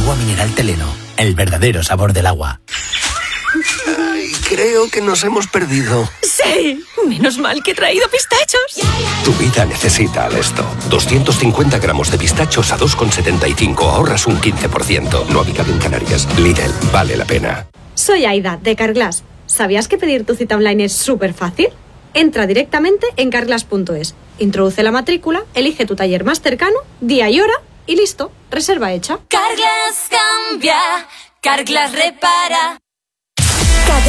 Agua mineral Teleno, el verdadero sabor del agua. Ay, creo que nos hemos perdido. ¡Sí! Menos mal que he traído pistachos. Tu vida necesita Alesto. 250 gramos de pistachos a 2,75. Ahorras un 15%. No habitado en Canarias. Lidl, vale la pena. Soy Aida, de Carglass. ¿Sabías que pedir tu cita online es súper fácil? Entra directamente en carglass.es. Introduce la matrícula, elige tu taller más cercano, día y hora y listo. Reserva hecha. Carglass cambia, Carglass repara.